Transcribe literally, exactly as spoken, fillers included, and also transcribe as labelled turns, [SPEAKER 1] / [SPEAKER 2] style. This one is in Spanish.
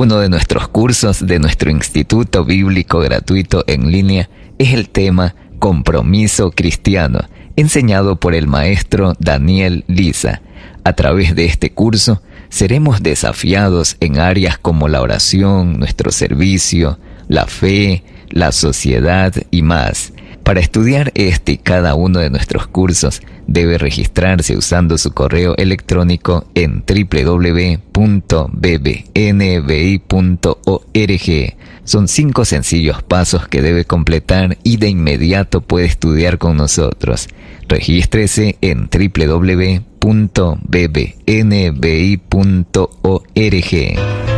[SPEAKER 1] Uno de nuestros cursos de nuestro Instituto Bíblico Gratuito en línea es el tema Compromiso Cristiano, enseñado por el maestro Daniel Lisa. A través de este curso seremos desafiados en áreas como la oración, nuestro servicio, la fe, la sociedad y más. Para estudiar este y cada uno de nuestros cursos, debe registrarse usando su correo electrónico en doble u doble u doble u punto b b n b i punto org. Son cinco sencillos pasos que debe completar y de inmediato puede estudiar con nosotros. Regístrese en doble u doble u doble u punto b b n b i punto org.